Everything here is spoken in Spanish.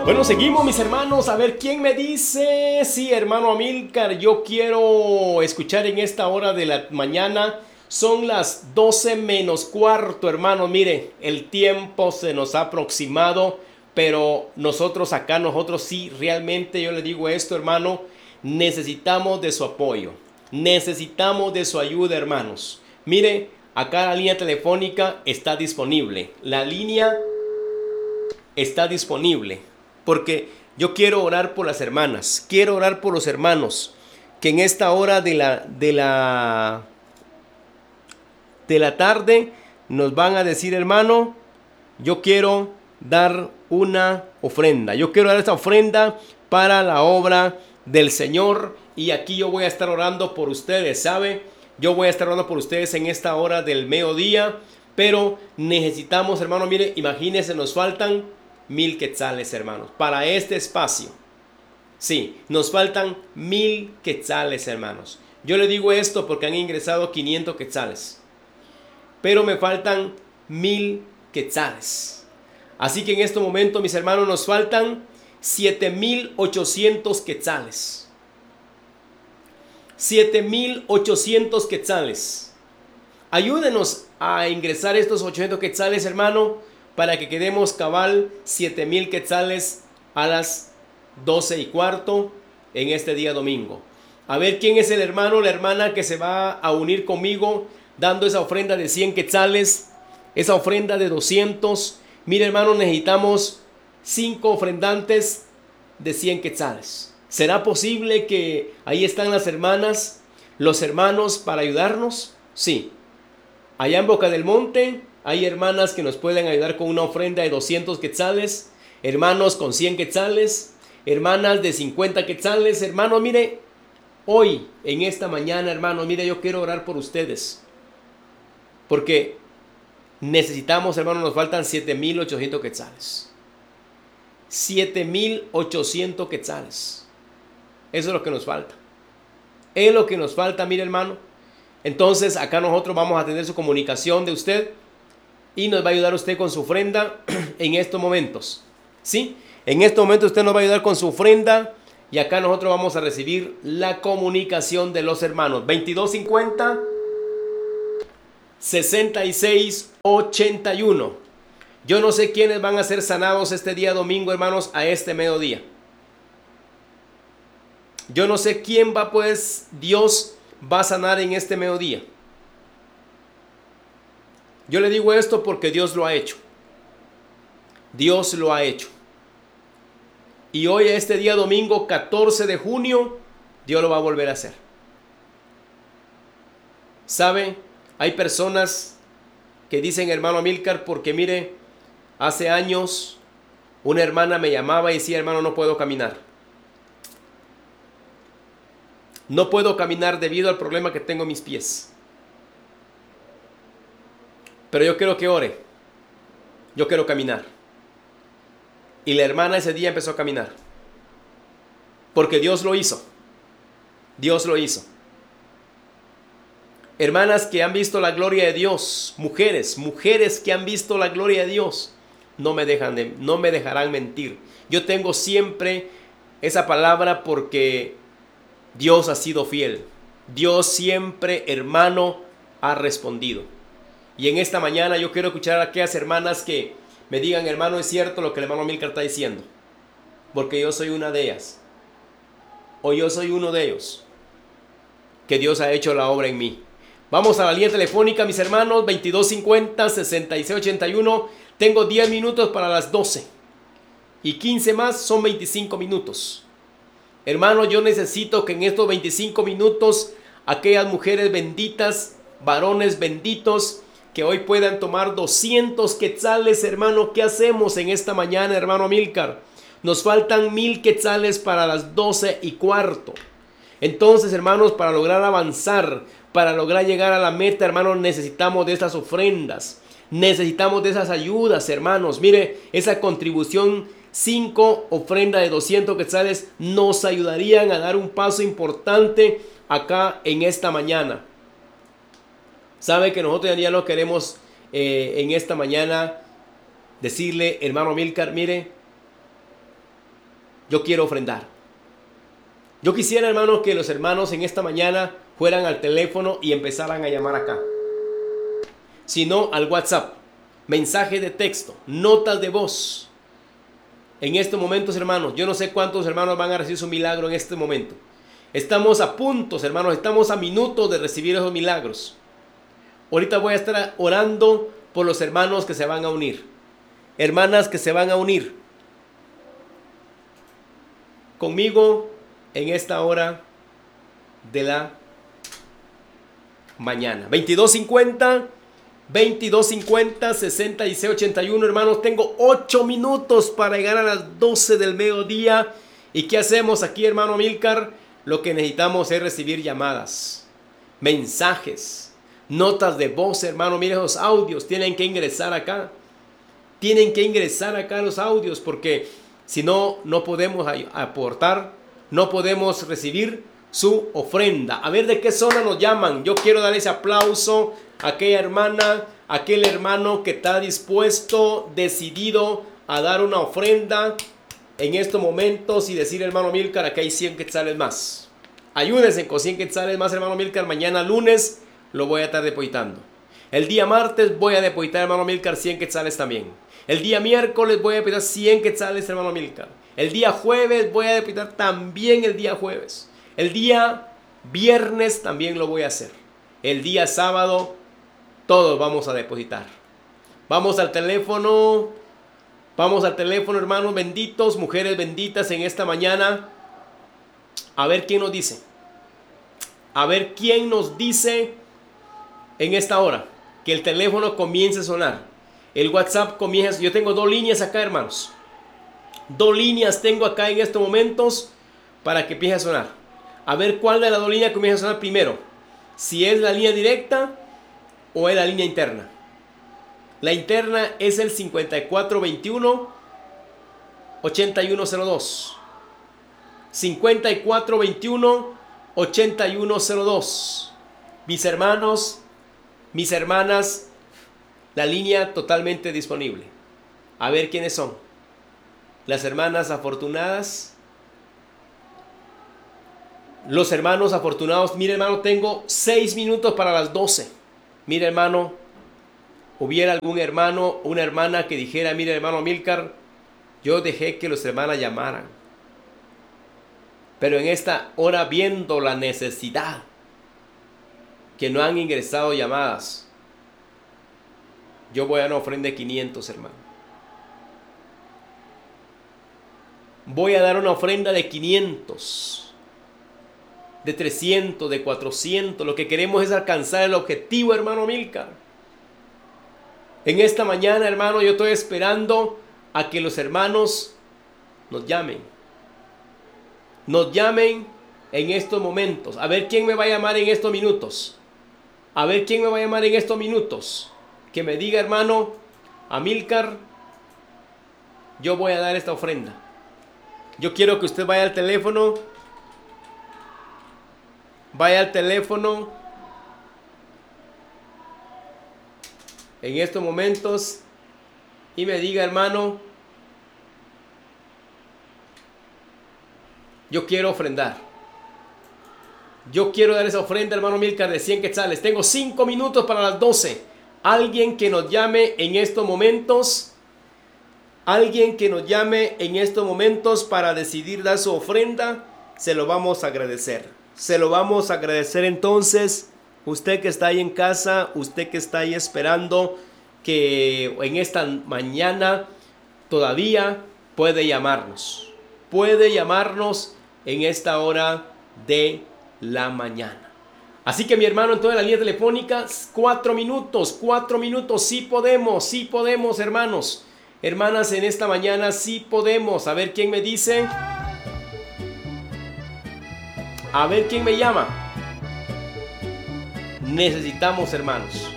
Bueno, seguimos mis hermanos, a ver quién me dice. Sí, hermano Amílcar, yo quiero escuchar en esta hora de la mañana. Son las 12 menos cuarto, hermano. Mire, el tiempo se nos ha aproximado, pero nosotros sí, realmente yo le digo esto, hermano, necesitamos de su apoyo, necesitamos de su ayuda, hermanos. Mire, acá la línea telefónica está disponible, la línea está disponible, porque yo quiero orar por las hermanas, quiero orar por los hermanos que en esta hora de la tarde nos van a decir, hermano, yo quiero dar una ofrenda, yo quiero dar esta ofrenda para la obra del Señor, y aquí yo voy a estar orando por ustedes, ¿sabe? Yo voy a estar orando por ustedes en esta hora del mediodía, pero necesitamos, hermano, mire, imagínense, nos faltan 1000 quetzales, hermanos, para este espacio. Sí, nos faltan 1000 quetzales, hermanos. Yo le digo esto porque han ingresado 500 quetzales, pero me faltan 1000 quetzales. Así que en este momento, mis hermanos, nos faltan 7800 quetzales. 7800 quetzales. Ayúdenos a ingresar estos 800 quetzales, hermano, para que quedemos cabal 7000 quetzales a las 12:15 en este día domingo. A ver quién es el hermano o la hermana que se va a unir conmigo dando esa ofrenda de 100 quetzales, esa ofrenda de 200. Mire, hermano, necesitamos 5 ofrendantes de 100 quetzales. ¿Será posible que ahí están las hermanas, los hermanos para ayudarnos? Sí. Allá en Boca del Monte hay hermanas que nos pueden ayudar con una ofrenda de 200 quetzales, hermanos con 100 quetzales, hermanas de 50 quetzales. Hermano, mire, hoy, en esta mañana, hermano, mire, yo quiero orar por ustedes, porque necesitamos, hermano, nos faltan 7800 quetzales. 7800 quetzales. Eso es lo que nos falta. Es lo que nos falta, mire, hermano. Entonces, acá nosotros vamos a tener su comunicación de usted y nos va a ayudar usted con su ofrenda en estos momentos. ¿Sí? En estos momentos usted nos va a ayudar con su ofrenda y acá nosotros vamos a recibir la comunicación de los hermanos. 2250 6681. Yo no sé quiénes van a ser sanados este día domingo, hermanos, a este mediodía. Yo no sé quién va, pues Dios va a sanar en este mediodía. Yo le digo esto porque Dios lo ha hecho. Dios lo ha hecho. Y hoy, este día domingo 14 de junio, Dios lo va a volver a hacer. ¿Sabe? Hay personas que dicen, hermano Amílcar, porque mire, hace años una hermana me llamaba y decía, hermano, no puedo caminar. No puedo caminar debido al problema que tengo en mis pies. Pero yo quiero que ore. Yo quiero caminar. Y la hermana ese día empezó a caminar. Porque Dios lo hizo. Dios lo hizo. Hermanas que han visto la gloria de Dios. Mujeres que han visto la gloria de Dios. No me dejarán mentir. Yo tengo siempre esa palabra porque Dios ha sido fiel. Dios siempre, hermano, ha respondido. Y en esta mañana yo quiero escuchar a aquellas hermanas que me digan, hermano, es cierto lo que el hermano Amílcar está diciendo. Porque yo soy una de ellas. O yo soy uno de ellos. Que Dios ha hecho la obra en mí. Vamos a la línea telefónica, mis hermanos, 2250-6681. Tengo 10 minutos para las 12. Y 15 más son 25 minutos. Hermano, yo necesito que en estos 25 minutos aquellas mujeres benditas, varones benditos, que hoy puedan tomar 200 quetzales, hermano. ¿Qué hacemos en esta mañana, hermano Amílcar? Nos faltan 1000 quetzales para las 12:15. Entonces, hermanos, para lograr avanzar, para lograr llegar a la meta, hermanos, necesitamos de estas ofrendas. Necesitamos de esas ayudas, hermanos. Mire, esa contribución, 5 ofrendas de 200 quetzales, nos ayudarían a dar un paso importante acá en esta mañana. Sabe que nosotros ya lo queremos en esta mañana decirle, hermano Amílcar, mire, Yo quiero ofrendar. Yo quisiera, hermano, que los hermanos en esta mañana fueran al teléfono y empezaran a llamar acá. Si no, al WhatsApp, mensaje de texto, notas de voz. En estos momentos, hermanos, yo no sé cuántos hermanos van a recibir su milagro en este momento. Estamos a puntos, hermanos, estamos a minutos de recibir esos milagros. Ahorita voy a estar orando por los hermanos que se van a unir. Hermanas que se van a unir conmigo en esta hora de la mañana. 22:50, 6681, hermanos. Tengo 8 minutos para llegar a las 12 del mediodía. ¿Y qué hacemos aquí, hermano Amílcar? Lo que necesitamos es recibir llamadas, mensajes, notas de voz, hermano. Miren los audios, tienen que ingresar acá. Tienen que ingresar acá los audios, porque si no, no podemos aportar, no podemos recibir su ofrenda. A ver de qué zona nos llaman. Yo quiero dar ese aplauso a aquella hermana, a aquel hermano que está dispuesto, decidido a dar una ofrenda en estos momentos y decir, hermano Amílcar, aquí hay 100 quetzales más. Ayúdense con 100 quetzales más, hermano Amílcar. Mañana lunes lo voy a estar depositando. El día martes voy a depositar, hermano Amílcar, 100 quetzales también. El día miércoles voy a depositar 100 quetzales, hermano Amílcar. El día jueves voy a depositar también el día jueves. El día viernes también lo voy a hacer. El día sábado todos vamos a depositar. Vamos al teléfono, hermanos benditos, mujeres benditas en esta mañana. A ver quién nos dice. A ver quién nos dice en esta hora que el teléfono comience a sonar. El WhatsApp comienza. Yo tengo 2 líneas acá, hermanos. 2 líneas tengo acá en estos momentos para que empiece a sonar. A ver cuál de las 2 líneas comienza a sonar primero. Si es la línea directa o es la línea interna. La interna es el 5421-8102. 5421-8102. Mis hermanos, mis hermanas, la línea totalmente disponible. A ver quiénes son. Las hermanas afortunadas. Los hermanos afortunados. Mire, hermano, tengo 6 minutos para las 12. Mire, hermano, hubiera algún hermano o una hermana que dijera, mire, hermano Amílcar, yo dejé que los hermanos llamaran. Pero en esta hora, viendo la necesidad, que no han ingresado llamadas, yo voy a una ofrenda de 500, hermano. Voy a dar una ofrenda de 500, de 300, de 400. Lo que queremos es alcanzar el objetivo, hermano Amílcar. En esta mañana, hermano, yo estoy esperando a que los hermanos nos llamen. Nos llamen en estos momentos. A ver quién me va a llamar en estos minutos. A ver quién me va a llamar en estos minutos. Que me diga, hermano Amílcar, yo voy a dar esta ofrenda. Yo quiero que usted vaya al teléfono. Vaya al teléfono. En estos momentos. Y me diga, hermano, yo quiero ofrendar. Yo quiero dar esa ofrenda, hermano Amílcar, de 100 quetzales. Tengo 5 minutos para las 12. Alguien que nos llame en estos momentos. Alguien que nos llame en estos momentos para decidir dar su ofrenda. Se lo vamos a agradecer. Se lo vamos a agradecer entonces. Usted que está ahí en casa. Usted que está ahí esperando que en esta mañana todavía puede llamarnos. Puede llamarnos en esta hora de la mañana. Así que mi hermano, en toda la línea telefónica, 4 minutos, sí podemos, hermanos. Hermanas, en esta mañana sí podemos. A ver quién me dice. A ver quién me llama. Necesitamos, hermanos.